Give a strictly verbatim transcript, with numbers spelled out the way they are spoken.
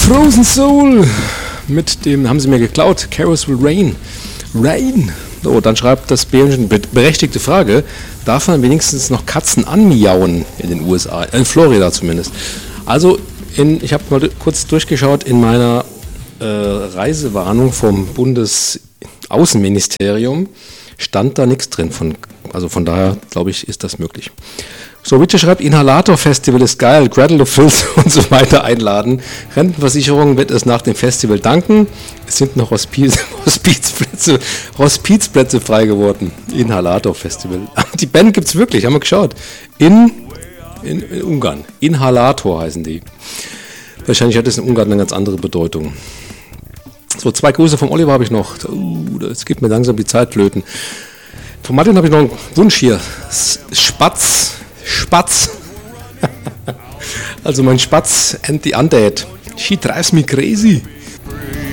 Frozen Soul mit dem, haben sie mir geklaut, Carrots Will Rain. Rain. So, dann schreibt das Bärenchen, berechtigte Frage, darf man wenigstens noch Katzen anmiauen in den U S A, in Florida zumindest. Also, in, ich habe mal kurz durchgeschaut, in meiner äh, Reisewarnung vom Bundesaußenministerium stand da nichts drin, von, also von daher glaube ich, ist das möglich. So, Witche schreibt, Inhalator-Festival ist geil, Cradle of Filth und so weiter einladen. Rentenversicherung wird es nach dem Festival danken. Es sind noch Hospiz, Hospizplätze, Hospizplätze frei geworden. Inhalator-Festival. Die Band gibt es wirklich, haben wir geschaut. In, in, in Ungarn. Inhalator heißen die. Wahrscheinlich hat es in Ungarn eine ganz andere Bedeutung. So, zwei Grüße vom Oliver habe ich noch. Uh, es geht mir langsam die Zeit flöten. Von Martin habe ich noch einen Wunsch hier. Spatz. Spatz. Also mein Spatz and the Undead. She drives me crazy.